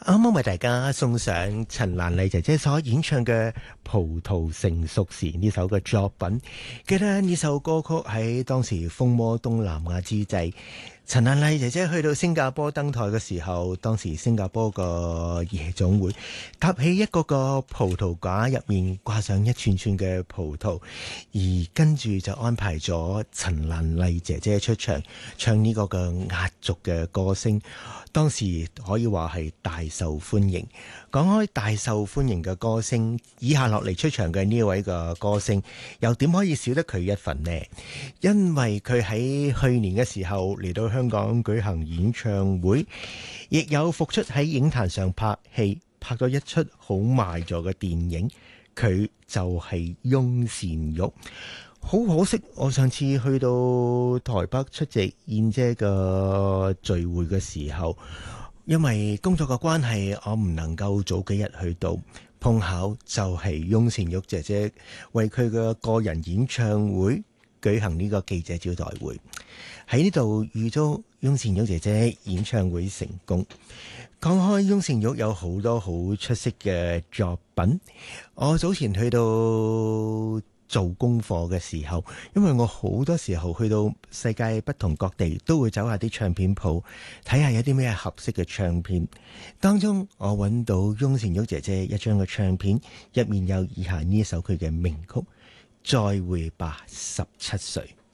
啱啱為大家送上陳蘭麗姐姐所演唱嘅《葡萄成熟時》呢首嘅作品。記得呢首歌曲喺當時風靡東南亞之際，陳蘭麗姐姐去到新加坡登台嘅時候，當時新加坡個夜總會搭起一個葡萄架，入面掛上一串串嘅葡萄，而跟住就安排咗陳蘭麗姐姐出場唱呢個嘅壓軸嘅歌聲。當時可以話係大受歡迎。講開大受歡迎嘅歌星，以下落嚟出場嘅呢位嘅歌星，又點可以少得佢一份呢？因為佢喺去年嘅時候嚟到香港舉行演唱會，亦有復出喺影壇上拍戲，拍咗一出好賣座嘅電影，佢就係翁倩玉。好可惜，我上次去到台北出席燕姐嘅聚會嘅時候，因為工作嘅關係，我唔能夠早幾日去到，碰巧就係翁倩玉姐姐為佢嘅個人演唱會舉行呢個記者招待會，喺呢度預祝翁倩玉姐姐演唱會成功。講開翁倩玉有好多好出色嘅作品，我早前去到做功課嘅時候，因為我好多時候去到世界不同各地，都會走下啲唱片鋪，睇下有啲咩合適嘅唱片。當中我揾到翁倩玉姐姐一張嘅唱片，入面有以下呢首佢嘅名曲《再會吧17歲》。